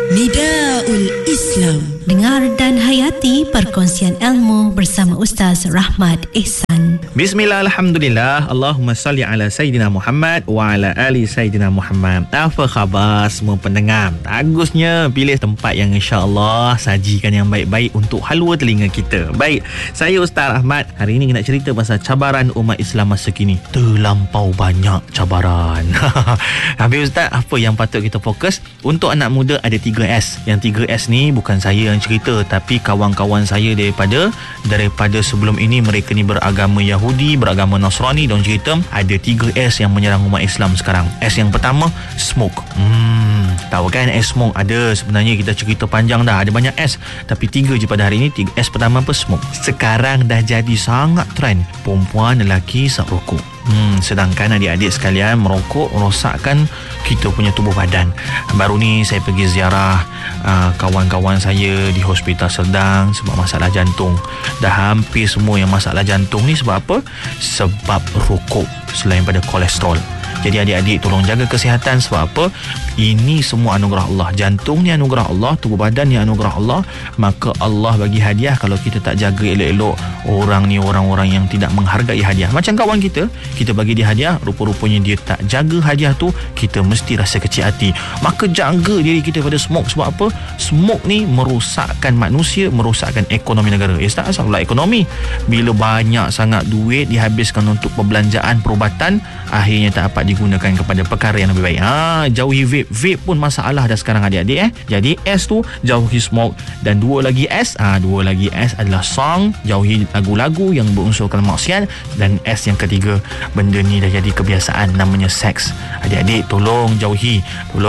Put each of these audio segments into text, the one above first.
Nidaul Islam. Dengar dan hayati perkongsian ilmu bersama Ustaz Rahmat Ehsan. Bismillah, Alhamdulillah. Allahumma salli ala Sayyidina Muhammad wa ala ali Sayyidina Muhammad. Apa khabar semua pendengar? Bagusnya pilih tempat yang insya-Allah sajikan yang baik-baik untuk halwa telinga kita. Baik, saya Ustaz Rahmat. Hari ini nak cerita pasal cabaran umat Islam masa kini. Terlampau banyak cabaran. Habis Ustaz, apa yang patut kita fokus? Untuk anak muda ada 3S. Yang 3S ni bukan saya yang cerita, tapi kawan-kawan saya daripada sebelum ini. Mereka ni beragama Yahudi, beragama Nasrani, dan cerita ada 3S yang menyerang umat Islam sekarang. S yang pertama, smoke. Tahu kan S smoke ada, sebenarnya kita cerita panjang dah, ada banyak S, tapi 3 je pada hari ini. 3S pertama apa? Smoke. Sekarang dah jadi sangat trend perempuan lelaki isap rokok. Sedangkan adik-adik sekalian, merokok merosakkan kita punya tubuh badan. Baru ni saya pergi ziarah kawan-kawan saya di Hospital Serdang sebab masalah jantung. Dah hampir semua yang masalah jantung ni sebab apa? Sebab rokok selain pada kolesterol. Jadi adik-adik tolong jaga kesihatan. Sebab apa? Ini semua anugerah Allah. Jantung ni anugerah Allah, tubuh badan ni anugerah Allah. Maka Allah bagi hadiah. Kalau kita tak jaga elok-elok, orang ni orang-orang yang tidak menghargai hadiah. Macam kawan kita bagi dia hadiah, rupa-rupanya dia tak jaga hadiah tu, kita mesti rasa kecil hati. Maka jaga diri kita pada smoke. Sebab apa? Smoke ni merosakkan manusia, merosakkan ekonomi negara. Tak salah ekonomi. Bila banyak sangat duit dihabiskan untuk perbelanjaan perubatan, akhirnya tak dapat digunakan kepada perkara yang lebih baik. Jauhi vape. Vape pun masalah dah sekarang adik-adik. Jadi S tu jauhi smoke. Dan dua lagi S adalah song. Jauhi lagu-lagu yang berunsurkan maksiat. Dan S yang ketiga, benda ni dah jadi kebiasaan, namanya seks. Adik-adik tolong jauhi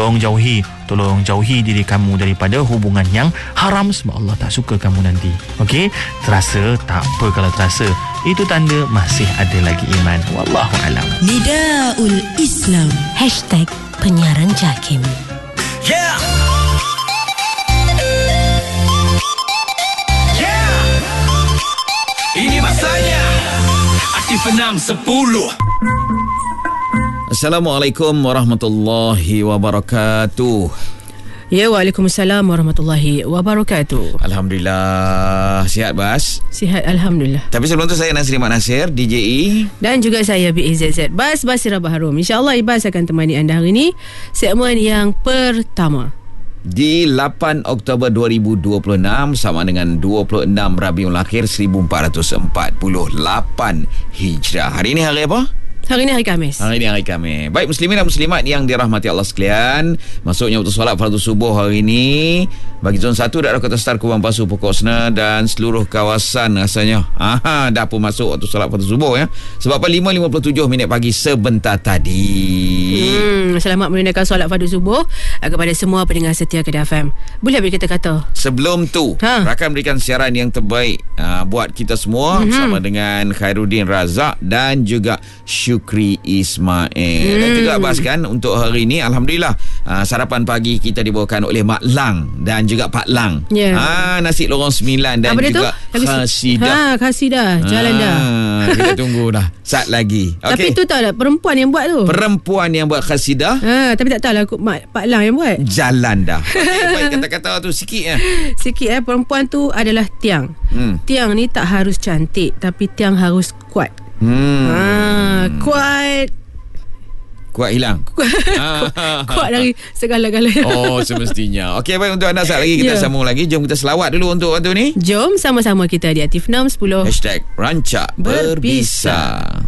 diri kamu daripada hubungan yang haram, sebab Allah tak suka kamu nanti. Okey? Terasa? Tak apa kalau terasa. Itu tanda masih ada lagi iman. Wallahu alam. Nidaul Islam. #penyiaran JAKIM. Yeah. Ini masanya Aktif 610. Assalamualaikum warahmatullahi wabarakatuh. Ya, waalaikumsalam warahmatullahi wabarakatuh. Alhamdulillah. Sihat Bas? Sihat, Alhamdulillah. Tapi sebelum tu saya Nasri Mak Nasir, DJE. Dan juga saya BAZZ Bas Basira Baharum. InsyaAllah Ibas akan temani anda hari ini, segmen yang pertama di 8 Oktober 2026 sama dengan 26 Rabiul Akhir 1448 Hijrah. Hari ini hari apa? Hari ini hari Khamis. Baik, muslimin dan muslimat yang dirahmati Allah sekalian, masuknya waktu solat fardu subuh hari ini bagi zon 1 daerah Kota Star, Kubang Pasu, Pokok Sena dan seluruh kawasan rasanya. Dah pun masuk waktu solat fardu subuh ya. Sebab apa? 5.57 minit pagi sebentar tadi. Selamat menunaikan solat fardu subuh kepada semua pendengar setia Kedah FM. Boleh habis kita kata sebelum tu rakan berikan siaran yang terbaik buat kita semua bersama dengan Khairuddin Razak dan juga Syukri Ismail. Dan juga Abbas kan, untuk hari ini Alhamdulillah sarapan pagi kita dibawakan oleh Mak Lang dan juga Pak Lang. Nasi lorong 9 dan juga Khasidah. Khasidah jalan dah. Kita tunggu dah saat lagi. Tapi tu tahu tak, perempuan yang buat tu. Perempuan yang buat Khasidah. Tapi tak tahulah Pak Lang yang buat. Jalan dah. Baik, kata-kata tu sikit sikit perempuan tu adalah tiang. Tiang ni tak harus cantik, tapi tiang harus kuat. Kuat hilang. Kuat dari segala-galanya. Semestinya. Okey, baik, untuk anda saat lagi kita sambung lagi. Jom kita selawat dulu untuk waktu ni. Jom sama-sama kita di Aktif 610 #Rancak Berbisa.